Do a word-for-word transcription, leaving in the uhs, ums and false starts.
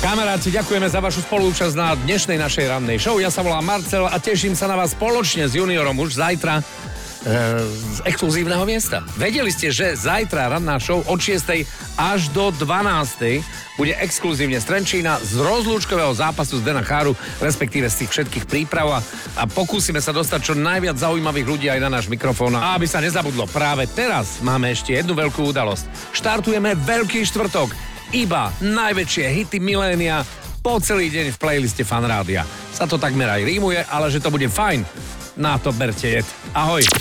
Kamaráti, ďakujeme za vašu spolúčasť na dnešnej našej rannej show. Ja sa volám Marcel a teším sa na vás spoločne s Juniorom už zajtra e, z exkluzívneho miesta. Vedeli ste, že zajtra ranná show od šiestej až do dvanástej bude exkluzívne z Trenčína z rozlúčkového zápasu z Dana Cháru, respektíve z tých všetkých príprav a, a pokúsime sa dostať čo najviac zaujímavých ľudí aj na náš mikrofón. A aby sa nezabudlo, práve teraz máme ešte jednu veľkú udalosť. Štartujeme Veľký štvrtok. Iba najväčšie hity milénia po celý deň v playliste Fan Rádia. Sa to takmer aj rímuje, ale že to bude fajn, na to berte jed. Ahoj.